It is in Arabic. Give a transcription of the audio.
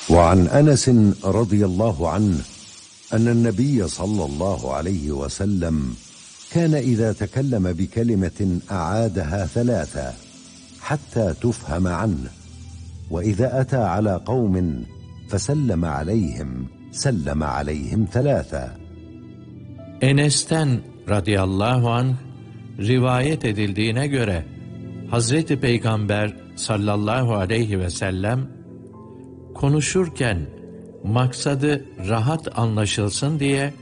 وعن أنس رضي الله عنه أن النبي صلى الله عليه وسلم كان إذا تكلم بكلمة أعادها ثلاثا حتى تفهم عنه، وإذا أتى على قوم فسلم عليهم سلم عليهم ثلاثا. Enes'ten radıyallahu anh rivayet edildiğine göre Hazreti Peygamber sallallahu aleyhi ve sellem konuşurken maksadı rahat anlaşılsın diye